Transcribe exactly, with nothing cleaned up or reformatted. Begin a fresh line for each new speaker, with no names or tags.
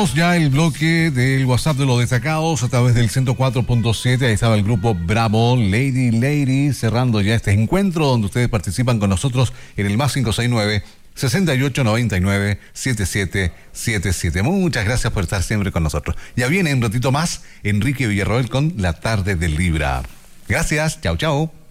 Cerramos ya el bloque del WhatsApp de los destacados a través del ciento cuatro punto siete. Ahí estaba el grupo Bravo, Lady Lady, cerrando ya este encuentro donde ustedes participan con nosotros en el más cinco seis nueve, sesenta y ocho, noventa y nueve, setenta y siete setenta y siete. Muchas gracias por estar siempre con nosotros. Ya viene un ratito más Enrique Villarroel con La Tarde del Libra. Gracias, chao, chao.